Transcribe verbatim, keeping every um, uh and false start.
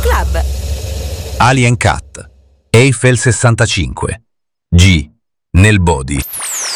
Club. Alien Cat, Eiffel sessantacinque, G, nel body.